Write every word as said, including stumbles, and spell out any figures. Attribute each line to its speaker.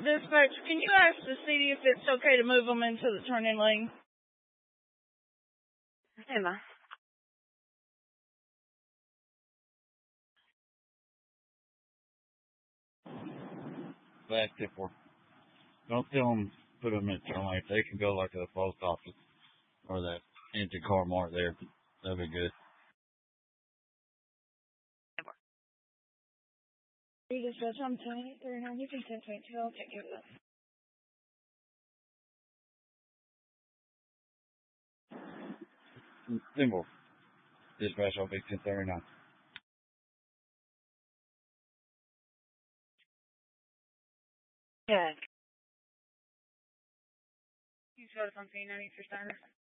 Speaker 1: Dispatch, can you ask the city if it's okay to move them into the turn-in lane?
Speaker 2: Emma.
Speaker 3: Back tip work. Don't tell them put them in the turn lane. They can go like to the post office or that empty car mart there. That'd be good.
Speaker 1: Dispatch, I'm twenty-eight thirty-nine. You can send twenty-two. I'll take care of that.
Speaker 3: Symbol. Dispatch, I'll be ten thirty-nine.
Speaker 2: Yeah.
Speaker 1: You showed us on scene. I need your signer.